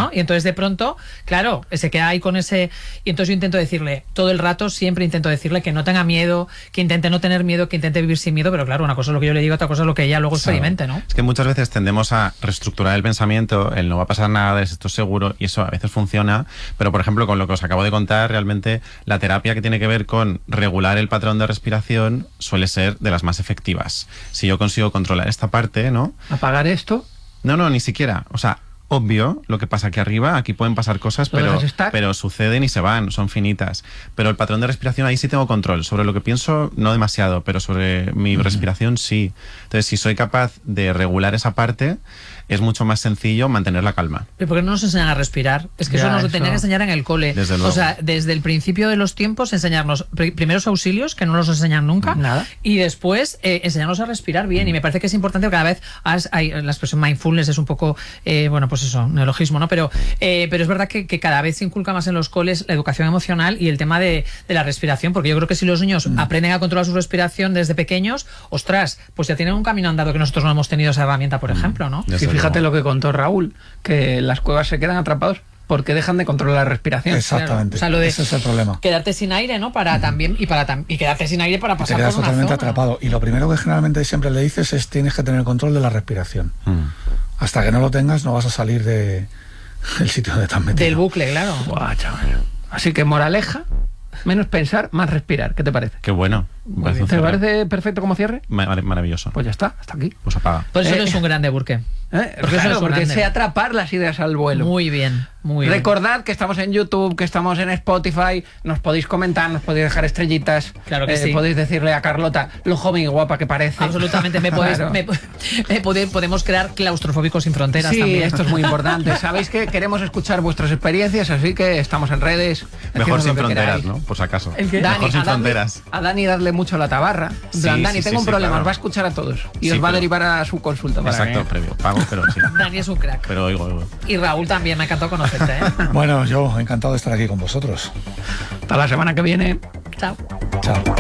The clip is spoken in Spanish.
¿no? Y entonces de pronto, claro, se queda ahí con ese... Y entonces yo intento decirle, todo el rato siempre intento decirle que no tenga miedo, que intente no tener miedo, que intente vivir sin miedo, pero claro, una cosa es lo que yo le digo, otra cosa es lo que ella luego experimente, ¿no? Es que muchas veces tendemos a reestructurar el pensamiento, el no va a pasar nada, esto es seguro, y eso a veces funciona, pero por ejemplo, con lo que os acabo de contar, realmente la terapia que tiene que ver con regular el patrón de respiración suele ser de las más efectivas. Si yo consigo controlar esta parte, ¿no? ¿Apagar esto? No, ni siquiera. O sea, obvio lo que pasa aquí arriba, aquí pueden pasar cosas, pero suceden y se van, son finitas. Pero el patrón de respiración, ahí sí tengo control. Sobre lo que pienso, no demasiado, pero sobre mi respiración sí. Entonces, si soy capaz de regular esa parte, es mucho más sencillo mantener la calma. ¿Pero por qué no nos enseñan a respirar? Es que eso nos lo tenían que enseñar en el cole. Desde luego. O sea, desde el principio de los tiempos, enseñarnos primeros auxilios, que no los enseñan nunca, nada, y después enseñarnos a respirar bien. Y me parece que es importante, cada vez hay la expresión mindfulness es un poco, bueno, pues eso, neologismo, ¿no? Pero es verdad que cada vez se inculca más en los coles la educación emocional y el tema de la respiración, porque yo creo que si los niños aprenden a controlar su respiración desde pequeños, ostras, pues ya tienen un camino andado que nosotros no hemos tenido esa herramienta, por ejemplo, ¿no? Sí, fíjate lo que contó Raúl, que las cuevas se quedan atrapados porque dejan de controlar la respiración. Exactamente. Claro. O sea, ese es el problema. Quedarte sin aire, ¿no? Para también y quedarte sin aire para pasar te quedas por una totalmente zona. atrapado. Y lo primero que generalmente siempre le dices es tienes que tener control de la respiración. Hasta que no lo tengas no vas a salir del sitio donde te has metido. Del bucle, claro. Buah, chaval. Así que moraleja, menos pensar, más respirar. ¿Qué te parece? Qué bueno. ¿Te parece perfecto como cierre? Maravilloso. Pues ya está, hasta aquí. Pues apaga. Por eso eres un grande, Burke. Porque sé atrapar las ideas al vuelo. Muy bien, muy bien. Recordad que estamos en YouTube, que estamos en Spotify, nos podéis comentar, nos podéis dejar estrellitas. Claro que sí. Podéis decirle a Carlota lo joven y guapa que parece. Absolutamente, podemos crear claustrofóbicos sin fronteras también. Esto es muy importante. Sabéis que queremos escuchar vuestras experiencias, así que estamos en redes. Mejor sin fronteras, ¿no? Por si acaso. Mejor sin fronteras. A Dani dadle mucho la tabarra. Dani, tengo un problema, os va a escuchar a todos y os va a derivar a su consulta. Exacto, previo. Pago, pero sí. Dani es un crack. Pero oigo. Y Raúl también, me ha encantado conocerte, ¿eh? Bueno, yo encantado de estar aquí con vosotros. Hasta la semana que viene. Chao. Chao.